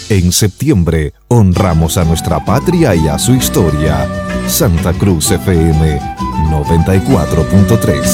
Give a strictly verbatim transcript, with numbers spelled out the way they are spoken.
En septiembre, honramos a nuestra patria y a su historia. Santa Cruz F M noventa y cuatro punto tres.